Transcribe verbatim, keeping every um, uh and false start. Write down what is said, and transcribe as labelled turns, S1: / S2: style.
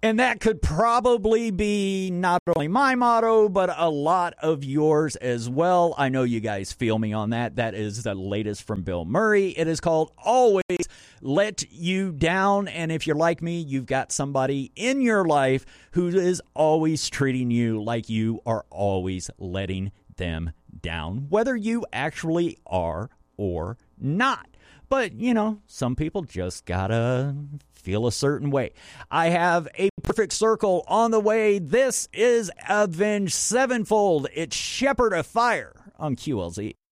S1: And that could probably be not only my motto, but a lot of yours as well. I know you guys feel me on that. That is the latest from Bill Murray. It is called Always Let You Down. And if you're like me, you've got somebody in your life who is always treating you like you are always letting them down, whether you actually are or not. But, you know, some people just gotta feel a certain way. I have a perfect circle on the way. This is Avenged Sevenfold. It's Shepherd of Fire on Q L Z.